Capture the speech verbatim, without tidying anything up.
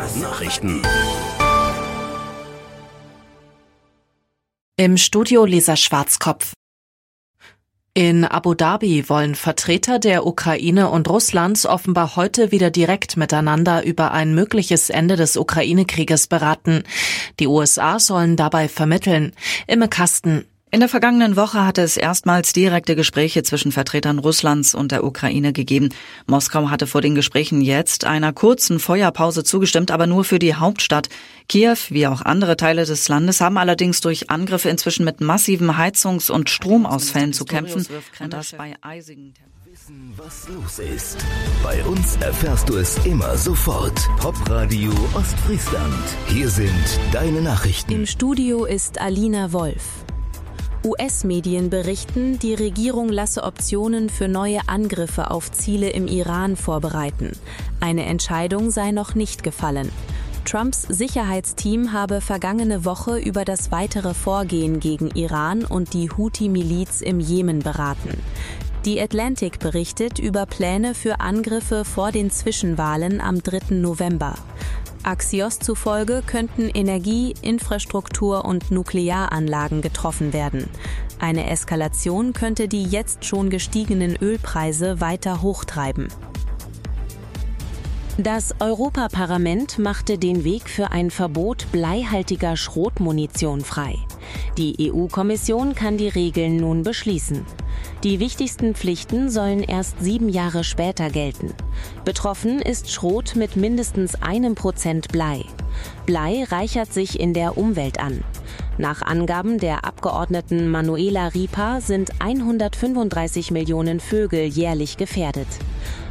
Nachrichten. Im Studio Lisa Schwarzkopf. In Abu Dhabi wollen Vertreter der Ukraine und Russlands offenbar heute wieder direkt miteinander über ein mögliches Ende des Ukraine-Krieges beraten. Die U S A sollen dabei vermitteln. Imme Kasten. In der vergangenen Woche hatte es erstmals direkte Gespräche zwischen Vertretern Russlands und der Ukraine gegeben. Moskau hatte vor den Gesprächen jetzt einer kurzen Feuerpause zugestimmt, aber nur für die Hauptstadt. Kiew, wie auch andere Teile des Landes, haben allerdings durch Angriffe inzwischen mit massiven Heizungs- und Stromausfällen zu kämpfen. Und das bei eisigen Wissen, was los ist. Bei uns erfährst du es immer sofort. Popradio Ostfriesland. Hier sind deine Nachrichten. Im Studio ist Alina Wolf. U S-Medien berichten, die Regierung lasse Optionen für neue Angriffe auf Ziele im Iran vorbereiten. Eine Entscheidung sei noch nicht gefallen. Trumps Sicherheitsteam habe vergangene Woche über das weitere Vorgehen gegen Iran und die Houthi-Miliz im Jemen beraten. Die Atlantic berichtet über Pläne für Angriffe vor den Zwischenwahlen am dritten November. Axios zufolge könnten Energie-, Infrastruktur- und Nuklearanlagen getroffen werden. Eine Eskalation könnte die jetzt schon gestiegenen Ölpreise weiter hochtreiben. Das Europaparlament machte den Weg für ein Verbot bleihaltiger Schrotmunition frei. Die E U-Kommission kann die Regeln nun beschließen. Die wichtigsten Pflichten sollen erst sieben Jahre später gelten. Betroffen ist Schrot mit mindestens einem Prozent Blei. Blei reichert sich in der Umwelt an. Nach Angaben der Abgeordneten Manuela Ripa sind hundertfünfunddreißig Millionen Vögel jährlich gefährdet.